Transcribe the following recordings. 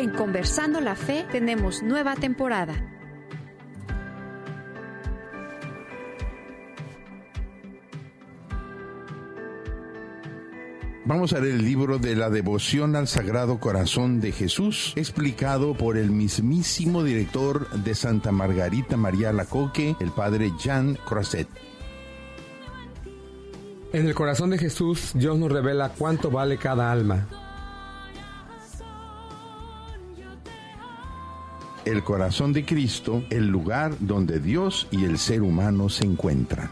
En Conversando la Fe tenemos nueva temporada. Vamos a leer el libro de la devoción al Sagrado Corazón de Jesús, explicado por el mismísimo director de Santa Margarita María Alacoque, el padre Jean Croiset. En el corazón de Jesús, Dios nos revela cuánto vale cada alma. El corazón de Cristo, el lugar donde Dios y el ser humano se encuentran.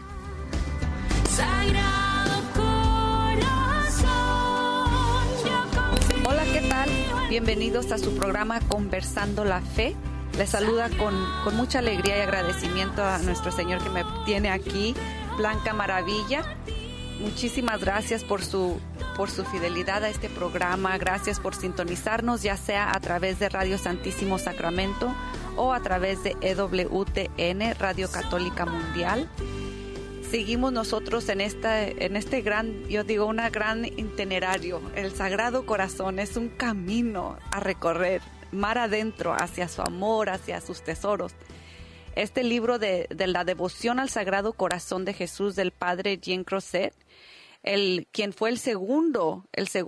Hola, ¿qué tal? Bienvenidos a su programa Conversando la Fe. Les saluda con mucha alegría y agradecimiento a nuestro Señor que me tiene aquí, Blanca Maravilla. Muchísimas gracias por su fidelidad a este programa. Gracias por sintonizarnos, ya sea a través de Radio Santísimo Sacramento o a través de EWTN, Radio Católica Mundial. Seguimos nosotros en este gran, yo digo, una gran itinerario. El Sagrado Corazón es un camino a recorrer, mar adentro, hacia su amor, hacia sus tesoros. Este libro de la devoción al Sagrado Corazón de Jesús del padre Jean Croiset, quien fue el segundo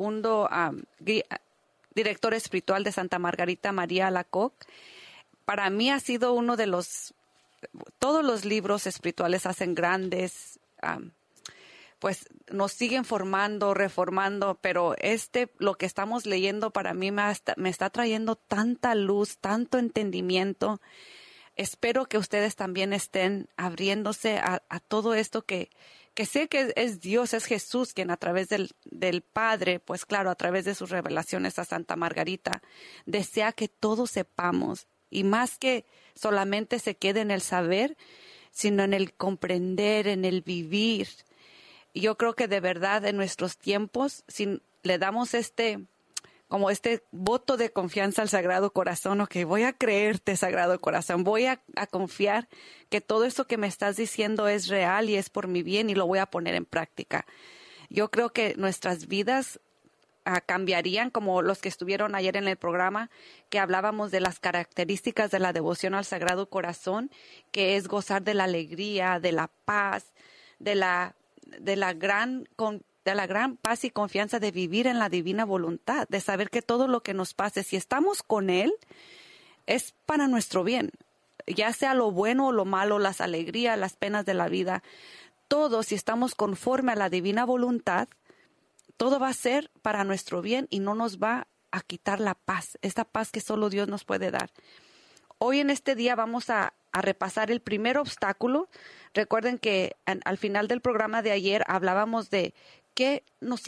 director espiritual de Santa Margarita María Alacoque, para mí ha sido uno de todos los libros espirituales hacen grandes, pues nos siguen formando, reformando, pero lo que estamos leyendo para mí me está trayendo tanta luz, tanto entendimiento. Espero que ustedes también estén abriéndose a todo esto que sé que es Dios, es Jesús quien a través del Padre, pues claro, a través de sus revelaciones a Santa Margarita, desea que todos sepamos, y más que solamente se quede en el saber, sino en el comprender, en el vivir. Y yo creo que de verdad en nuestros tiempos, si le damos como este voto de confianza al Sagrado Corazón, ok, voy a creerte, Sagrado Corazón, voy a confiar que todo esto que me estás diciendo es real y es por mi bien y lo voy a poner en práctica. Yo creo que nuestras vidas cambiarían, como los que estuvieron ayer en el programa, que hablábamos de las características de la devoción al Sagrado Corazón, que es gozar de la alegría, de la paz, de la gran paz y confianza de vivir en la divina voluntad, de saber que todo lo que nos pase, si estamos con Él, es para nuestro bien, ya sea lo bueno o lo malo, las alegrías, las penas de la vida, todo, si estamos conforme a la divina voluntad, todo va a ser para nuestro bien y no nos va a quitar la paz, esta paz que solo Dios nos puede dar. Hoy en este día vamos a repasar el primer obstáculo. Recuerden que al final del programa de ayer hablábamos de qué nos